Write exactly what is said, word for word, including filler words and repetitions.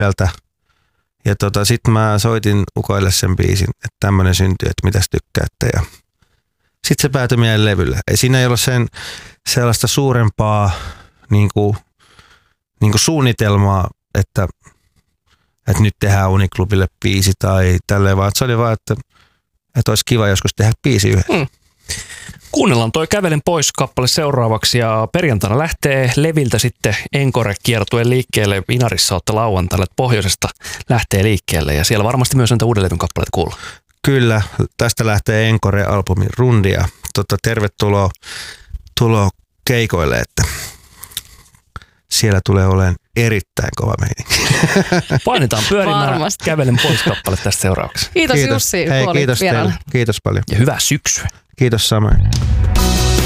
sieltä. Ja tota, sitten mä soitin ukoille sen biisin, että tämmönen syntyi, että mitäs tykkäätte. Ja sitten se päätyi meidän levylle. Ei siinä ei ole sen sellaista suurempaa niin kuin, niin kuin suunnitelmaa, että, että nyt tehdään Uniklubille biisi tai tälleen, vaan se oli vaan, että, että olisi kiva joskus tehdä biisi yhdessä. Hmm. Kuunnellaan toi Kävelen pois -kappale seuraavaksi ja perjantaina lähtee Leviltä sitten Encore-kiertue liikkeelle. Inarissa olette lauantaina, että pohjoisesta lähtee liikkeelle ja siellä varmasti myös näitä uuden levyn kappaleita kuuluu. Kyllä, tästä lähtee Encore-albumin rundia. Tota, tervetuloa tuloa keikoille, että siellä tulee olemaan erittäin kova meininki. Painetaan pyörimään. Kävelen pois -kappale tästä seuraavaksi. Kiitos, kiitos. Jussi. Hei, kiitos teille. Kiitos paljon. Ja hyvää syksyä. Kiitos samoin.